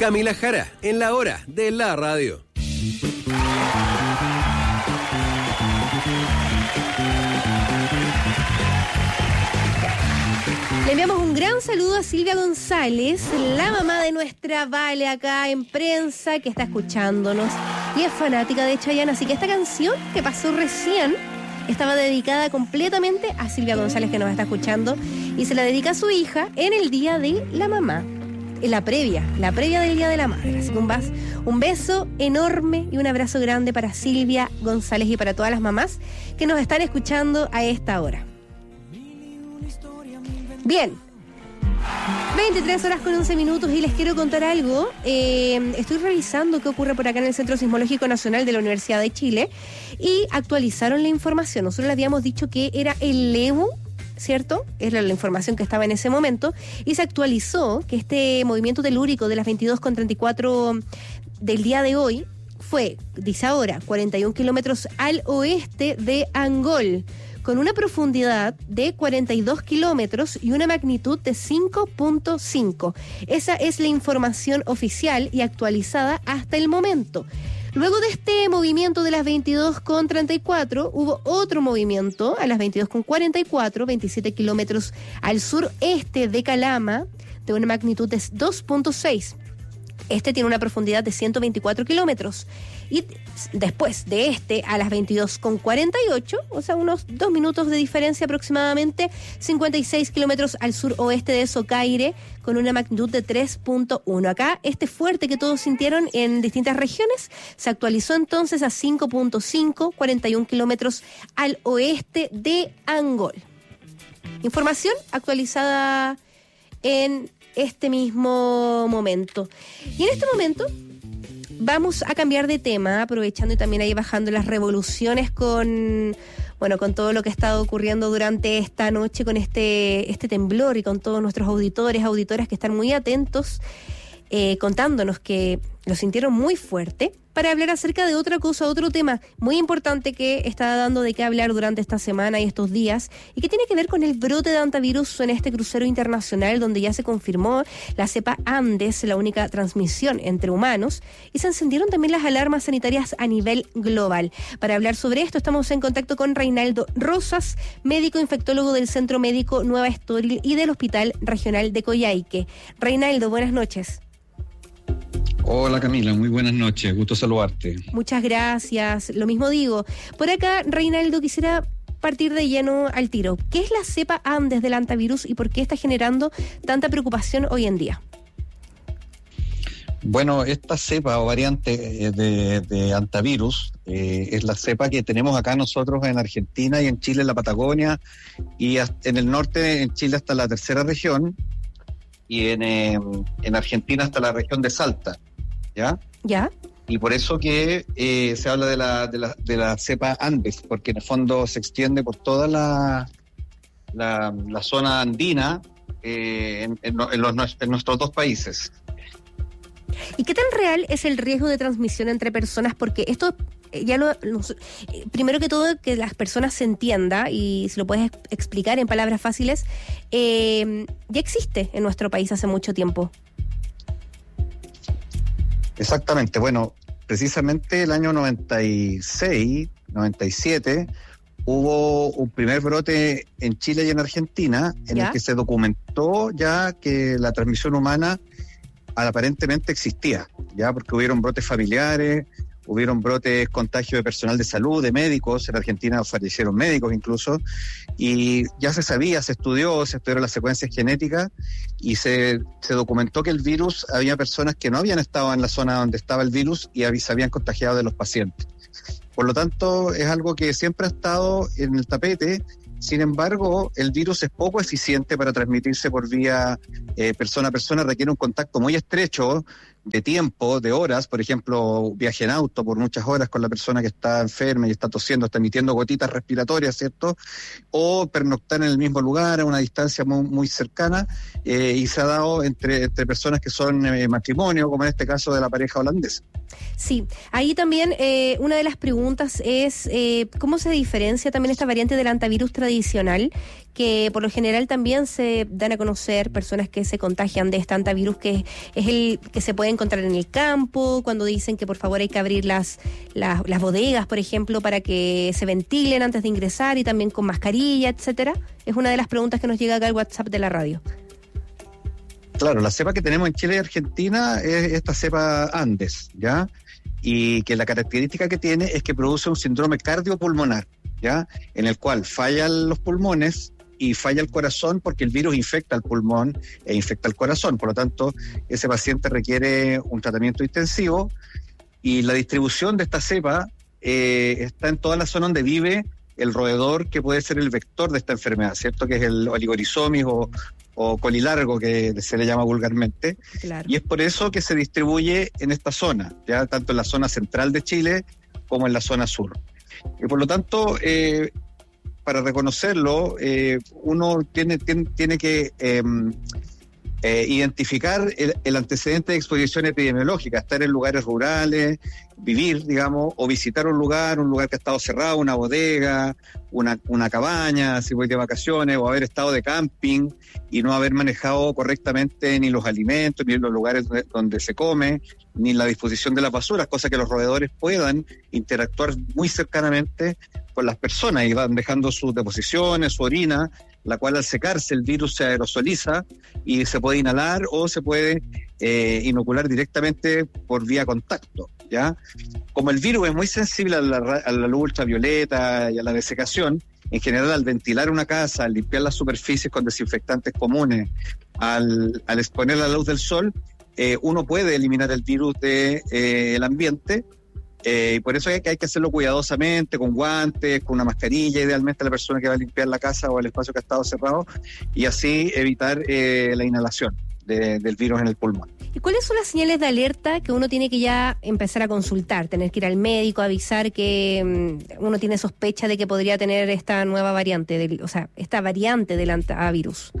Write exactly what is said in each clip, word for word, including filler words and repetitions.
Camila Jara, en la hora de la radio. Le enviamos un gran saludo a Silvia González, la mamá de nuestra Vale acá en prensa, que está escuchándonos y es fanática de Chayanne. Así que esta canción que pasó recién estaba dedicada completamente a Silvia González, que nos está escuchando, y se la dedica a su hija en el Día de la Mamá, en la previa, la previa del Día de la Madre. Así que un, bas, un beso enorme y un abrazo grande para Silvia González y para todas las mamás que nos están escuchando a esta hora. Bien, veintitrés horas con once minutos y les quiero contar algo. Eh, estoy revisando qué ocurre por acá en el Centro Sismológico Nacional de la Universidad de Chile y actualizaron la información. Nosotros le habíamos dicho que era el Lebu, ¿cierto? Era la información que estaba en ese momento, y se actualizó que este movimiento telúrico de las veintidós con treinta y cuatro del día de hoy fue, dice ahora, cuarenta y un kilómetros al oeste de Angol, con una profundidad de cuarenta y dos kilómetros y una magnitud de cinco punto cinco. Esa es la información oficial y actualizada hasta el momento. Luego de este movimiento de las veintidós con treinta y cuatro, hubo otro movimiento a las veintidós con cuarenta y cuatro, veintisiete kilómetros al sureste de Calama, de una magnitud de dos punto seis. Este tiene una profundidad de ciento veinticuatro kilómetros. Y después de este, a las veintidós con cuarenta y ocho, o sea, unos dos minutos de diferencia aproximadamente, cincuenta y seis kilómetros al suroeste de Socaire, con una magnitud de tres punto uno. Acá, este fuerte que todos sintieron en distintas regiones, se actualizó entonces a cinco punto cinco, cuarenta y un kilómetros al oeste de Angol. Información actualizada en este mismo momento. Y en este momento vamos a cambiar de tema, aprovechando y también ahí bajando las revoluciones con, bueno, con todo lo que ha estado ocurriendo durante esta noche, con este, este temblor, y con todos nuestros auditores, auditoras que están muy atentos, eh, contándonos que lo sintieron muy fuerte, para hablar acerca de otra cosa, otro tema muy importante que está dando de qué hablar durante esta semana y estos días, y que tiene que ver con el brote de hantavirus en este crucero internacional, donde ya se confirmó la cepa Andes, la única transmisión entre humanos, y se encendieron también las alarmas sanitarias a nivel global. Para hablar sobre esto estamos en contacto con Reinaldo Rosas, médico infectólogo del Centro Médico Nueva Estoril y del Hospital Regional de Coyhaique. Reinaldo, buenas noches. Hola Camila, muy buenas noches, gusto saludarte. Muchas gracias, lo mismo digo. Por acá, Reinaldo, quisiera partir de lleno al tiro. ¿Qué es la cepa Andes del hantavirus y por qué está generando tanta preocupación hoy en día? Bueno, esta cepa o variante de, de hantavirus eh, es la cepa que tenemos acá nosotros en Argentina y en Chile, en la Patagonia, y en el norte, en Chile hasta la tercera región, y en, eh, en Argentina hasta la región de Salta. ¿Ya? ¿Ya? Y por eso que eh, se habla de la, de, la, de la cepa Andes, porque en el fondo se extiende por toda la, la, la zona andina eh, en, en, en, los, en nuestros dos países. ¿Y qué tan real es el riesgo de transmisión entre personas? Porque esto, ya lo, lo primero que todo, que las personas se entienda, y si lo puedes explicar en palabras fáciles, eh, ya existe en nuestro país hace mucho tiempo. Exactamente, bueno, precisamente el año noventa y seis, noventa y siete, hubo un primer brote en Chile y en Argentina, en ¿Ya? el que se documentó ya que la transmisión humana aparentemente existía, ya porque hubieron brotes familiares, hubieron brotes, contagios de personal de salud, de médicos, en Argentina fallecieron médicos incluso, y ya se sabía, se estudió, se estudiaron las secuencias genéticas, y se, se documentó que el virus, había personas que no habían estado en la zona donde estaba el virus y se habían contagiado de los pacientes. Por lo tanto, es algo que siempre ha estado en el tapete. Sin embargo, el virus es poco eficiente para transmitirse por vía eh, persona a persona, requiere un contacto muy estrecho de tiempo, de horas, por ejemplo, viaje en auto por muchas horas con la persona que está enferma y está tosiendo, está emitiendo gotitas respiratorias, ¿cierto? O pernoctar en el mismo lugar, a una distancia muy, muy cercana, eh, y se ha dado entre, entre personas que son eh, matrimonio, como en este caso de la pareja holandesa. Sí, ahí también eh, una de las preguntas es eh, ¿cómo se diferencia también esta variante del hantavirus tradicional, que por lo general también se dan a conocer personas que se contagian de este hantavirus, que es el que se puede encontrar en el campo, cuando dicen que por favor hay que abrir las, las, las bodegas, por ejemplo, para que se ventilen antes de ingresar y también con mascarilla, etcétera. Es una de las preguntas que nos llega acá al WhatsApp de la radio. Claro, la cepa que tenemos en Chile y Argentina es esta cepa Andes, ¿ya? Y que la característica que tiene es que produce un síndrome cardiopulmonar, ¿ya? En el cual fallan los pulmones y falla el corazón porque el virus infecta el pulmón e infecta el corazón. Por lo tanto, ese paciente requiere un tratamiento intensivo y la distribución de esta cepa eh, está en toda la zona donde vive el roedor que puede ser el vector de esta enfermedad, ¿cierto? Que es el Oligorizomis o, o colilargo, que se le llama vulgarmente. Claro. Y es por eso que se distribuye en esta zona, ya tanto en la zona central de Chile como en la zona sur. Y por lo tanto, eh, para reconocerlo, eh, uno tiene, tiene, tiene que eh, eh, identificar el, el antecedente de exposición epidemiológica, estar en lugares rurales, vivir, digamos, o visitar un lugar, un lugar que ha estado cerrado, una bodega, una, una cabaña, si voy de vacaciones, o haber estado de camping y no haber manejado correctamente ni los alimentos, ni los lugares donde, donde se come, ni la disposición de las basuras, cosa que los roedores puedan interactuar muy cercanamente con las personas y van dejando sus deposiciones, su orina, la cual al secarse el virus se aerosoliza y se puede inhalar o se puede eh, inocular directamente por vía contacto, ¿ya? Como el virus es muy sensible a la, a la luz ultravioleta y a la desecación, en general al ventilar una casa, al limpiar las superficies con desinfectantes comunes, al, al exponer la luz del sol, eh, uno puede eliminar el virus del de, eh, ambiente. Eh, y por eso hay que, hay que hacerlo cuidadosamente, con guantes, con una mascarilla, idealmente la persona que va a limpiar la casa o el espacio que ha estado cerrado, y así evitar eh, la inhalación de, del virus en el pulmón. ¿Y cuáles son las señales de alerta que uno tiene que ya empezar a consultar? Tener que ir al médico, avisar que um, uno tiene sospecha de que podría tener esta nueva variante, del, o sea, esta variante del hantavirus.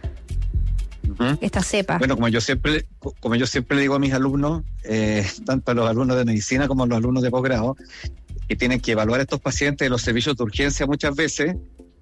Uh-huh. Esta cepa. Bueno, como yo siempre, como yo siempre le digo a mis alumnos, eh, tanto a los alumnos de medicina como a los alumnos de posgrado, que tienen que evaluar a estos pacientes de los servicios de urgencia muchas veces,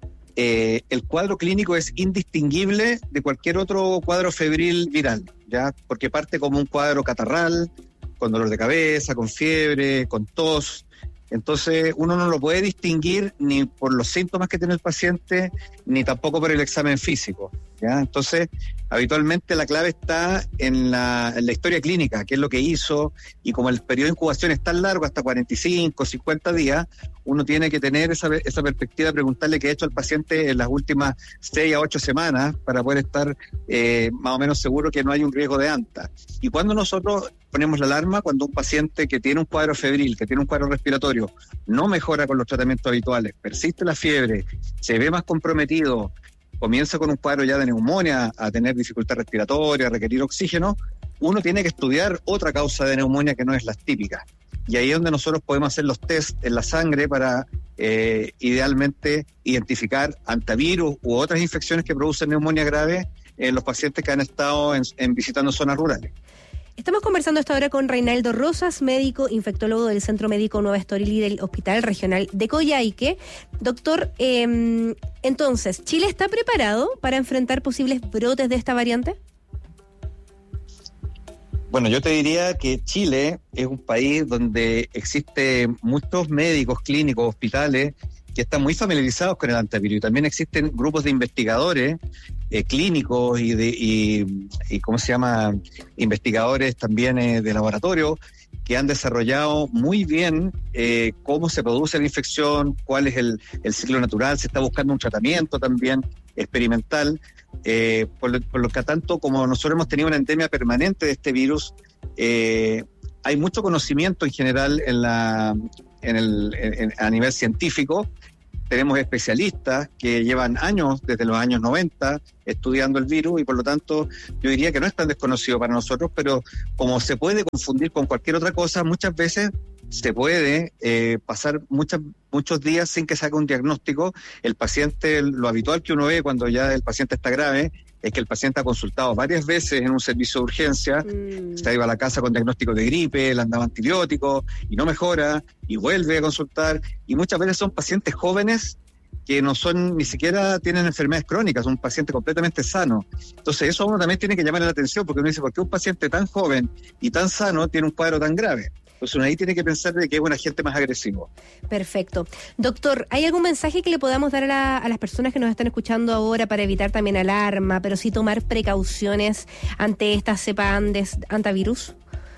eh, el cuadro clínico es indistinguible de cualquier otro cuadro febril viral, ¿ya? Porque parte como un cuadro catarral, con dolor de cabeza, con fiebre, con tos. Entonces uno no lo puede distinguir ni por los síntomas que tiene el paciente, ni tampoco por el examen físico, ¿ya? Entonces, habitualmente la clave está en la, en la historia clínica, qué es lo que hizo, y como el periodo de incubación es tan largo, hasta cuarenta y cinco, cincuenta días, uno tiene que tener esa, esa perspectiva de preguntarle qué ha hecho el paciente en las últimas seis a ocho semanas para poder estar eh, más o menos seguro que no hay un riesgo de anta. Y cuando nosotros ponemos la alarma, cuando un paciente que tiene un cuadro febril, que tiene un cuadro respiratorio, no mejora con los tratamientos habituales, persiste la fiebre, se ve más comprometido, comienza con un cuadro ya de neumonía, a tener dificultad respiratoria, a requerir oxígeno, uno tiene que estudiar otra causa de neumonía que no es las típicas. Y ahí es donde nosotros podemos hacer los test en la sangre para eh, idealmente identificar hantavirus u otras infecciones que producen neumonía grave en los pacientes que han estado en, en visitando zonas rurales. Estamos conversando esta hora con Reinaldo Rosas, médico infectólogo del Centro Médico Nueva Estoril y del Hospital Regional de Coyhaique. Doctor, eh, entonces, ¿Chile está preparado para enfrentar posibles brotes de esta variante? Bueno, yo te diría que Chile es un país donde existen muchos médicos, clínicos, hospitales que están muy familiarizados con el hantavirus, y también existen grupos de investigadores eh, clínicos y de y, y cómo se llama investigadores también eh, de laboratorio que han desarrollado muy bien eh, cómo se produce la infección, cuál es el, el ciclo natural, se está buscando un tratamiento también experimental, eh, por, lo, por lo que tanto como nosotros hemos tenido una endemia permanente de este virus, eh, hay mucho conocimiento en general en la en el en, a nivel científico. Tenemos especialistas que llevan años, desde los años noventa, estudiando el virus, y por lo tanto yo diría que no es tan desconocido para nosotros, pero como se puede confundir con cualquier otra cosa, muchas veces se puede eh, pasar muchas, muchos días sin que se haga un diagnóstico. El paciente, lo habitual que uno ve cuando ya el paciente está grave, es que el paciente ha consultado varias veces en un servicio de urgencia, mm. se iba a la casa con diagnóstico de gripe, le han dado antibióticos y no mejora, y vuelve a consultar, y muchas veces son pacientes jóvenes que no son, ni siquiera tienen enfermedades crónicas, un paciente completamente sano. Entonces eso a uno también tiene que llamar la atención, porque uno dice, ¿por qué un paciente tan joven y tan sano tiene un cuadro tan grave? Entonces uno ahí tiene que pensar de que es un agente más agresivo. Perfecto. Doctor, ¿hay algún mensaje que le podamos dar a, la, a las personas que nos están escuchando ahora para evitar también alarma, pero sí tomar precauciones ante esta cepa Andes antivirus?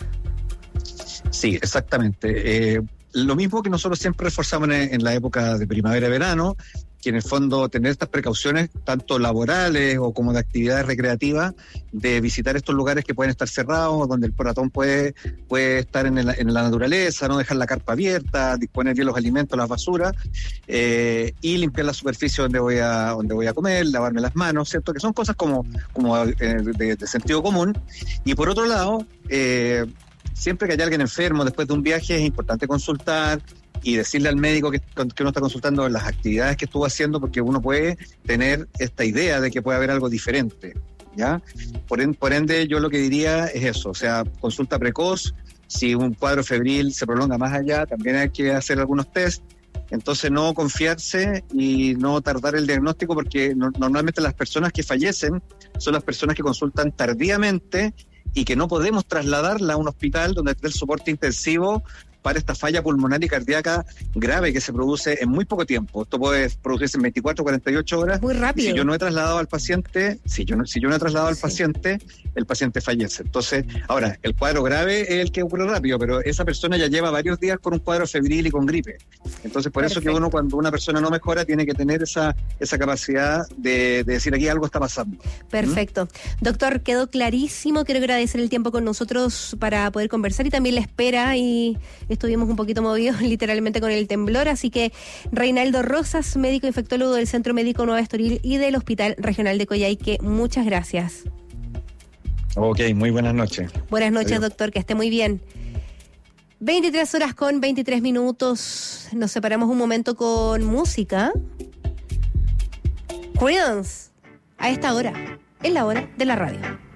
Sí, exactamente. Eh, lo mismo que nosotros siempre reforzamos en, en la época de primavera-verano, que en el fondo tener estas precauciones, tanto laborales o como de actividades recreativas, de visitar estos lugares que pueden estar cerrados, donde el ratón puede, puede estar en, el, en la naturaleza, no dejar la carpa abierta, disponer bien los alimentos, las basuras, eh, y limpiar la superficie donde voy a donde voy a comer, lavarme las manos, ¿cierto? Que son cosas como, como eh, de, de sentido común. Y por otro lado, eh, siempre que haya alguien enfermo después de un viaje, es importante consultar y decirle al médico que, que uno está consultando las actividades que estuvo haciendo, porque uno puede tener esta idea de que puede haber algo diferente, ¿ya? Por, en, por ende, yo lo que diría es eso, o sea, consulta precoz. Si un cuadro febril se prolonga más allá, también hay que hacer algunos test. Entonces no confiarse y no tardar el diagnóstico, porque no, normalmente las personas que fallecen son las personas que consultan tardíamente y que no podemos trasladarla a un hospital donde esté el soporte intensivo para esta falla pulmonar y cardíaca grave que se produce en muy poco tiempo. Esto puede producirse en veinticuatro, cuarenta y ocho horas. Muy rápido. Si yo no he trasladado al paciente, si yo no, si yo no he trasladado al Sí. paciente, el paciente fallece. Entonces, ahora, el cuadro grave es el que ocurre rápido, pero esa persona ya lleva varios días con un cuadro febril y con gripe. Entonces, por Perfecto. eso que uno, cuando una persona no mejora, tiene que tener esa, esa capacidad de, de decir, aquí algo está pasando. Perfecto. Doctor, quedó clarísimo. Quiero agradecer el tiempo con nosotros para poder conversar y también la espera, y estuvimos un poquito movidos literalmente con el temblor, así que Reinaldo Rosas, médico infectólogo del Centro Médico Nueva Estoril y del Hospital Regional de Coyhaique, muchas gracias. Ok, muy buenas noches. Buenas noches, Adiós. doctor, que esté muy bien. veintitrés horas con veintitrés minutos. Nos separamos un momento con música. Creedence, a esta hora, es la hora de la radio.